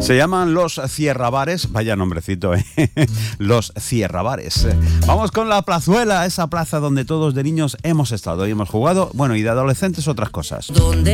Se llaman Los Cierrabares, vaya nombrecito, Los Cierrabares. Vamos con la plazuela, esa plaza donde todos de niños hemos estado y hemos jugado, bueno, y de adolescentes otras cosas. ¿Dónde